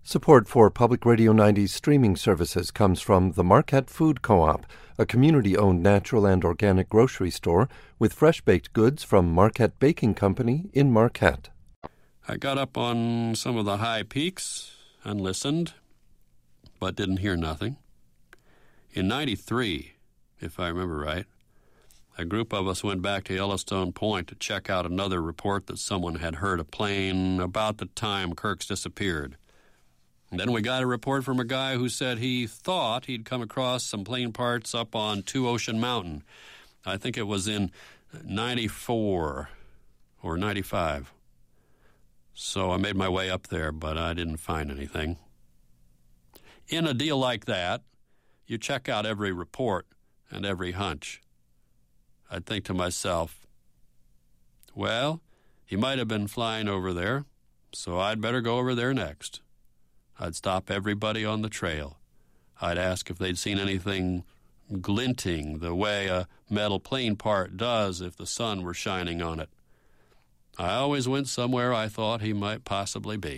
Support for Public Radio 90's streaming services comes from the Marquette Food Co-op, a community-owned natural and organic grocery store with fresh-baked goods from Marquette Baking Company in Marquette. I got up on some of the high peaks and listened, but didn't hear nothing. In 93, if I remember right, a group of us went back to Yellowstone Point to check out another report that someone had heard a plane about the time Kirk's disappeared. And then we got a report from a guy who said he thought he'd come across some plane parts up on Two Ocean Mountain. I think it was in 94 or 95. So I made my way up there, but I didn't find anything. In a deal like that, you check out every report and every hunch. I'd think to myself, well, he might have been flying over there, so I'd better go over there next. I'd stop everybody on the trail. I'd ask if they'd seen anything glinting the way a metal plane part does if the sun were shining on it. I always went somewhere I thought he might possibly be.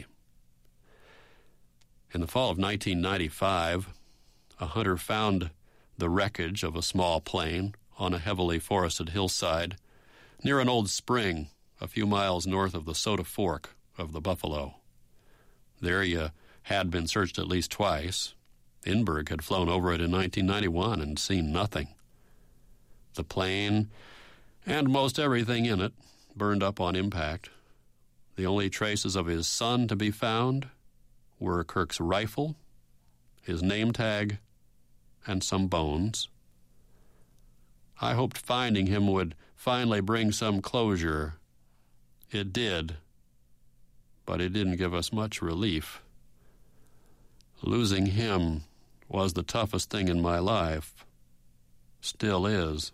In the fall of 1995, a hunter found the wreckage of a small plane on a heavily forested hillside near an old spring a few miles north of the Soda Fork of the Buffalo. There you had been searched at least twice. Inberg had flown over it in 1991 and seen nothing. The plane and most everything in it burned up on impact. The only traces of his son to be found were Kirk's rifle, his name tag, and some bones. I hoped finding him would finally bring some closure. It did, but it didn't give us much relief. Losing him was the toughest thing in my life. Still is.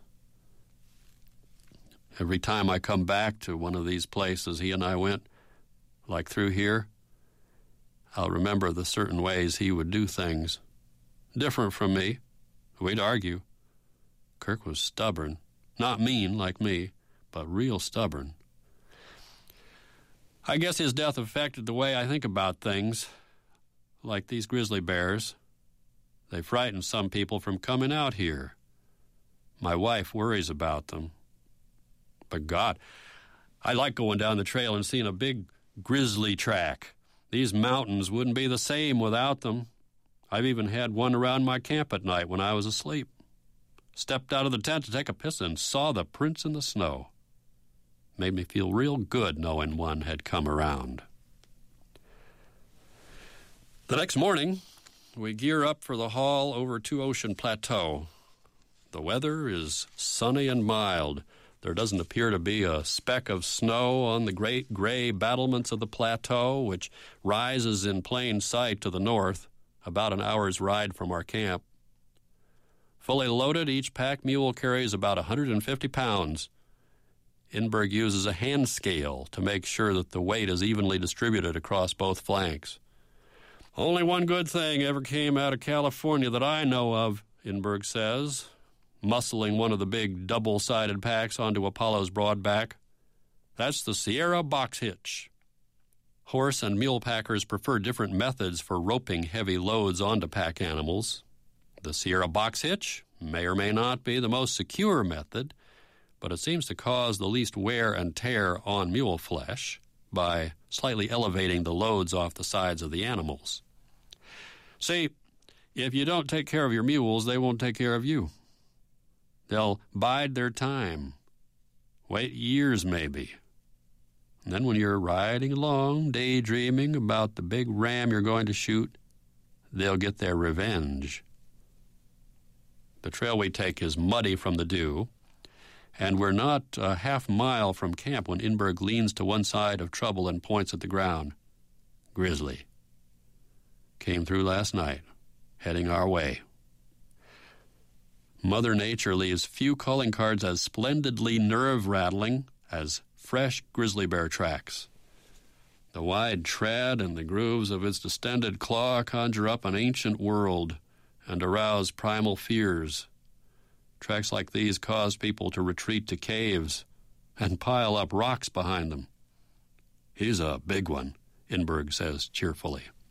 Every time I come back to one of these places he and I went, like through here, I'll remember the certain ways he would do things. Different from me. We'd argue. Kirk was stubborn. Not mean like me, but real stubborn. I guess his death affected the way I think about things. Like these grizzly bears. They frighten some people from coming out here. My wife worries about them. But God, I like going down the trail and seeing a big grizzly track. These mountains wouldn't be the same without them. I've even had one around my camp at night when I was asleep. Stepped out of the tent to take a piss and saw the prints in the snow. Made me feel real good knowing one had come around. The next morning, we gear up for the haul over Two Ocean Plateau. The weather is sunny and mild. There doesn't appear to be a speck of snow on the great gray battlements of the plateau, which rises in plain sight to the north, about an hour's ride from our camp. Fully loaded, each pack mule carries about 150 pounds. Inberg uses a hand scale to make sure that the weight is evenly distributed across both flanks. Only one good thing ever came out of California that I know of, Inberg says, muscling one of the big double-sided packs onto Apollo's broad back. That's the Sierra box hitch. Horse and mule packers prefer different methods for roping heavy loads onto pack animals. The Sierra box hitch may or may not be the most secure method, but it seems to cause the least wear and tear on mule flesh by slightly elevating the loads off the sides of the animals. See, if you don't take care of your mules, they won't take care of you. They'll bide their time, wait years maybe. And then when you're riding along, daydreaming about the big ram you're going to shoot, they'll get their revenge. The trail we take is muddy from the dew, and we're not a half mile from camp when Inberg leans to one side of trouble and points at the ground. Grizzly. Came through last night, heading our way. Mother Nature leaves few calling cards as splendidly nerve-rattling as fresh grizzly bear tracks. The wide tread and the grooves of its distended claw conjure up an ancient world and arouse primal fears. Tracks like these cause people to retreat to caves and pile up rocks behind them. He's a big one, Inberg says cheerfully.